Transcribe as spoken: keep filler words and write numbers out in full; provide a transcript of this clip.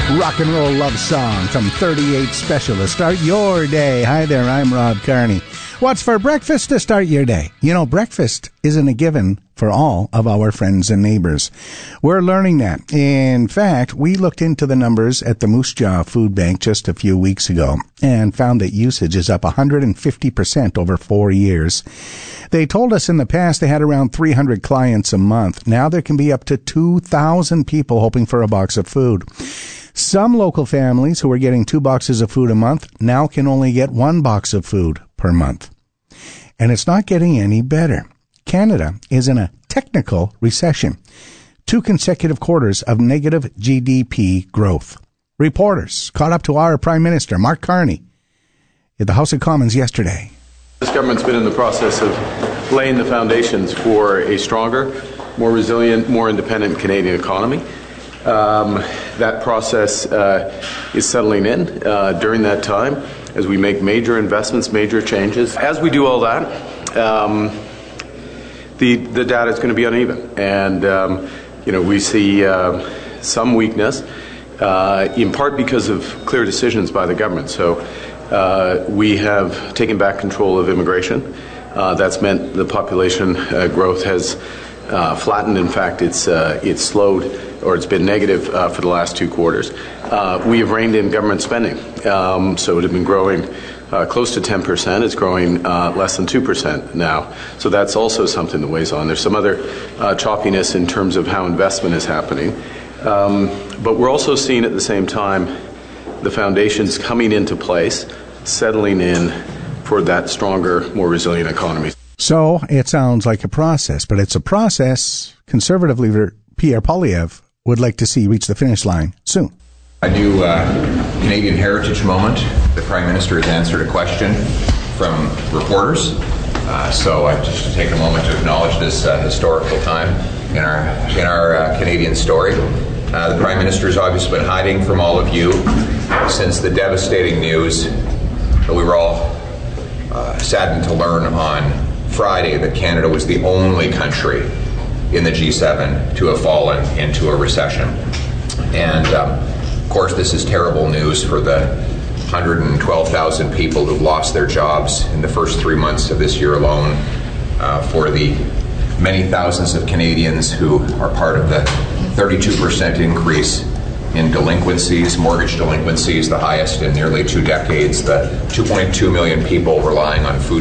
rock and roll love song from thirty-eight Specialist. Start your day. Hi there, I'm Rob Carney. What's for breakfast to start your day? You know, breakfast isn't a given for all of our friends and neighbors. We're learning that. In fact, we looked into the numbers at the Moose Jaw Food Bank just a few weeks ago and found that usage is up one hundred fifty percent over four years. They told us in the past they had around three hundred clients a month. Now there can be up to two thousand people hoping for a box of food. Some local families who are getting two boxes of food a month now can only get one box of food per month. And it's not getting any better. Canada is in a technical recession. Two consecutive quarters of negative G D P growth. Reporters caught up to our Prime Minister, Mark Carney, at the House of Commons yesterday. This government's been in the process of laying the foundations for a stronger, more resilient, more independent Canadian economy. Um, that process uh, is settling in uh, during that time as we make major investments, major changes. As we do all that, um, the the data is going to be uneven, and um, you know we see uh, some weakness, uh, in part because of clear decisions by the government. So uh, we have taken back control of immigration. Uh, that's meant the population uh, growth has uh, flattened. In fact, it's uh, it's slowed, or it's been negative uh, for the last two quarters. Uh, we have reined in government spending. Um, so it had been growing uh, close to ten percent. It's growing uh, less than two percent now. So that's also something that weighs on. There's some other uh, choppiness in terms of how investment is happening. Um, but we're also seeing at the same time the foundations coming into place, settling in for that stronger, more resilient economy. So it sounds like a process, but it's a process Conservative leader Pierre Poilievre would like to see reach the finish line soon. A new uh, Canadian heritage moment. The Prime Minister has answered a question from reporters. Uh, so I just to take a moment to acknowledge this uh, historical time in our in our uh, Canadian story. Uh, the Prime Minister has obviously been hiding from all of you since the devastating news that we were all uh, saddened to learn on Friday that Canada was the only country in the G seven to have fallen into a recession. And um, of course, this is terrible news for the one hundred twelve thousand people who've lost their jobs in the first three months of this year alone, uh, for the many thousands of Canadians who are part of the thirty-two percent increase in delinquencies, mortgage delinquencies, the highest in nearly two decades, the two point two million people relying on food